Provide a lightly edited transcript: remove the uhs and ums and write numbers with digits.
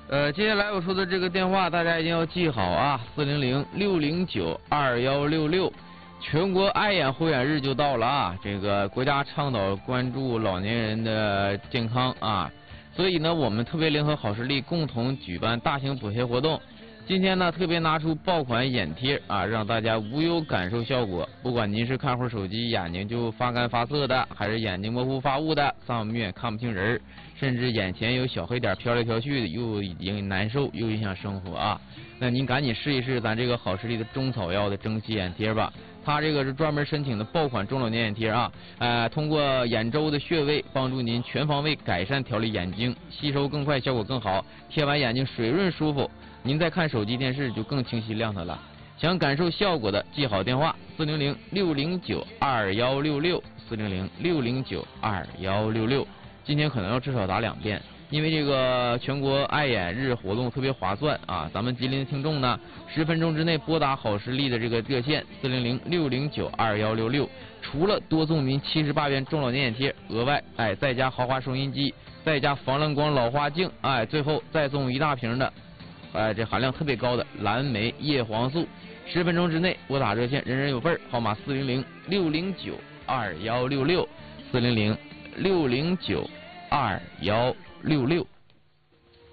接下来我说的这个电话大家一定要记好啊，400-609-2166，全国爱眼护眼日就到了啊！这个国家倡导关注老年人的健康啊，所以呢，我们特别联合好视力共同举办大型补贴活动。今天呢，特别拿出爆款眼贴啊，让大家无忧感受效果。不管您是看会儿手机眼睛就发干发涩的，还是眼睛模糊发雾的，三不眼看不清人，甚至眼前有小黑点飘来飘去的，又已经难受又影响生活啊，那您赶紧试一试咱这个好视力的中草药的蒸汽眼贴吧。它这个是专门申请的爆款中老年眼贴啊，通过眼周的穴位帮助您全方位改善调理眼睛，吸收更快，效果更好，贴完眼睛水润舒服。您再看手机电视就更清晰亮堂了。想感受效果的，记好电话：400-609-2166，400-609-2166。今天可能要至少打2遍，因为这个全国爱眼日活动特别划算啊！咱们吉林的听众呢，10分钟之内拨打好视力的这个热线400-609-2166，除了多送您78元中老年眼贴，额外再加豪华收音机，再加防蓝光老花镜，最后再送1大瓶的。这含量特别高的蓝莓叶黄素，10分钟之内拨打热线，人人有份，号码400-609-2166，400-609-2166。